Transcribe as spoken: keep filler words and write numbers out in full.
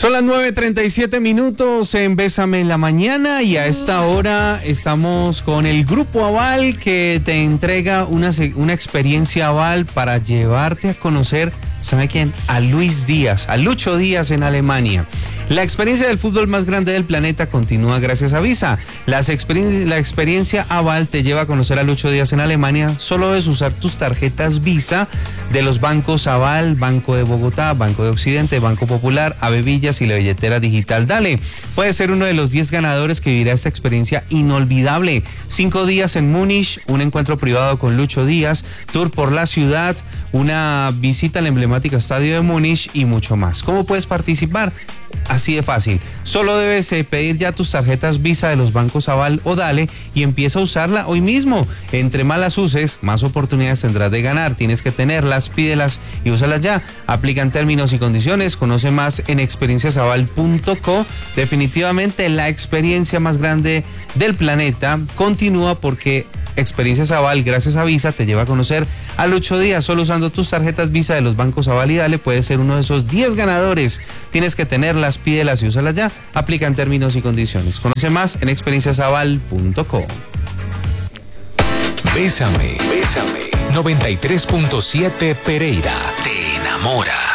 Son las nueve treinta y siete minutos en Bésame en la Mañana y a esta hora estamos con el Grupo Aval que te entrega una, una experiencia Aval para llevarte a conocer, ¿sabe quién? A Luis Díaz, a Lucho Díaz en Alemania. La experiencia del fútbol más grande del planeta continúa gracias a Visa. Las experien- la experiencia Aval te lleva a conocer a Lucho Díaz en Alemania. Solo debes usar tus tarjetas Visa de los bancos Aval, Banco de Bogotá, Banco de Occidente, Banco Popular, Avevillas y la billetera digital Dale. Puedes ser uno de los diez ganadores que vivirá esta experiencia inolvidable. Cinco días en Múnich, un encuentro privado con Lucho Díaz, tour por la ciudad, una visita al emblemático estadio de Múnich y mucho más. ¿Cómo puedes participar? Así de fácil. Solo debes eh, pedir ya tus tarjetas Visa de los bancos Aval o Dale y empieza a usarla hoy mismo. Entre más las uses, más oportunidades tendrás de ganar. Tienes que tenerlas, pídelas y úsalas ya. Aplican términos y condiciones. Conoce más en experiencias aval punto co. Definitivamente la experiencia más grande del planeta continúa porque Experiencias Aval, gracias a Visa, te lleva a conocer a Lucho Díaz. Solo usando tus tarjetas Visa de los bancos Aval y Dale puedes ser uno de esos diez ganadores. Tienes que tenerlas, pídelas y úsalas ya. Aplican términos y condiciones. Conoce más en experiencias aval punto co. Bésame, bésame. noventa y tres punto siete Pereira. Te enamora.